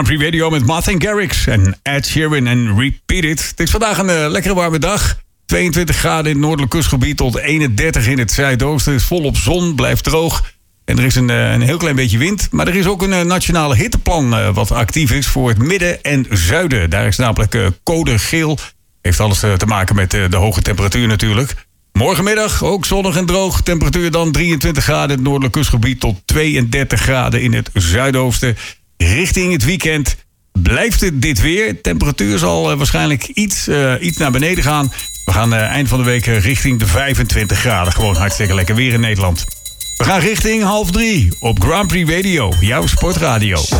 Grand Prix Radio met Martin Garrix en Ed Sheeran en Repeat It. Het is vandaag een lekkere warme dag. 22 graden in het noordelijk kustgebied tot 31 in het zuidoosten. Het is volop zon, blijft droog. En er is een heel klein beetje wind. Maar er is ook een nationale hitteplan wat actief is voor het midden en zuiden. Daar is namelijk code geel. Heeft alles te maken met de hoge temperatuur natuurlijk. Morgenmiddag ook zonnig en droog. Temperatuur dan 23 graden in het noordelijk kustgebied tot 32 graden in het zuidoosten. Richting het weekend blijft het dit weer. Temperatuur zal waarschijnlijk iets naar beneden gaan. We gaan eind van de week richting de 25 graden. Gewoon hartstikke lekker weer in Nederland. We gaan richting 2:30 op Grand Prix Radio, jouw sportradio.